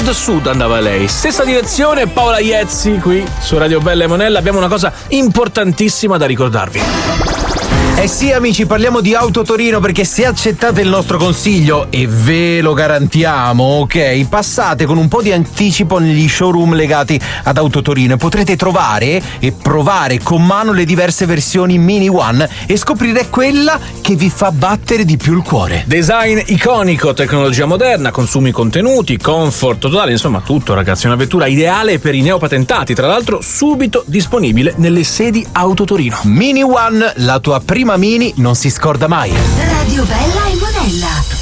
sud andava lei. Stessa direzione, Paola Iezzi qui su Radio Bella e Monella. Abbiamo una cosa importantissima da ricordarvi. Eh sì amici, parliamo di Auto Torino perché se accettate il nostro consiglio, e ve lo garantiamo, ok, passate con un po' di anticipo negli showroom legati ad Auto Torino e potrete trovare e provare con mano le diverse versioni Mini One e scoprire quella che vi fa battere di più il cuore. Design iconico, tecnologia moderna, consumi contenuti, comfort totale, insomma tutto ragazzi, una vettura ideale per i neopatentati, tra l'altro subito disponibile nelle sedi Auto Torino. Mini One, la tua prima Mini non si scorda mai. Radio Bella e Monella.